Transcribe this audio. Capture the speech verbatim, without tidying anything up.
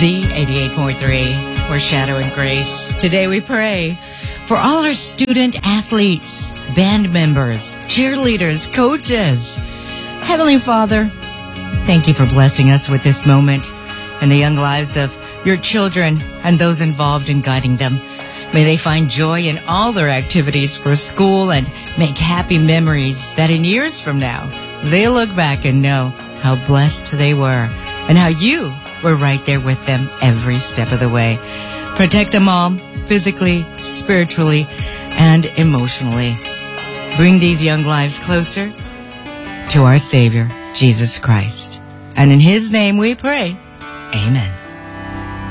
Z eighty-eight point three, we're Shadow and Grace. Today we pray for all our student athletes, band members, cheerleaders, coaches. Heavenly Father, thank you for blessing us with this moment and the young lives of your children and those involved in guiding them. May they find joy in all their activities for school and make happy memories that in years from now, they'll look back and know how blessed they were and how you were right there with them every step of the way. Protect them all, physically, spiritually, and emotionally. Bring these young lives closer to our Savior, Jesus Christ. And in His name we pray, amen.